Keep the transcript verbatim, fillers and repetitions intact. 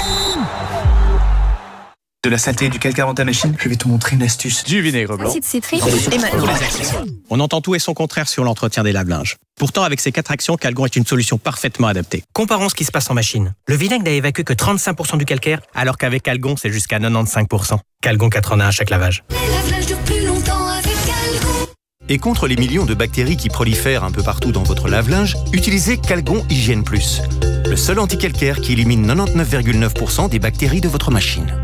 De la saleté et du calcaire dans ta machine, je vais te montrer une astuce. Du vinaigre blanc. Acide citrique et maintenant. On entend tout et son contraire sur l'entretien des lave-linges. Pourtant, avec ces quatre actions, Calgon est une solution parfaitement adaptée. Comparons ce qui se passe en machine. Le vinaigre n'a évacué que trente-cinq pour cent du calcaire, alors qu'avec Calgon, c'est jusqu'à quatre-vingt-quinze pour cent. Calgon quatre-vingt-un à chaque lavage. Les lave-linges durent plus longtemps avec Calgon. Et contre les millions de bactéries qui prolifèrent un peu partout dans votre lave-linge, utilisez Calgon Hygiène Plus, le seul anticalcaire qui élimine quatre-vingt-dix-neuf virgule neuf pour cent des bactéries de votre machine.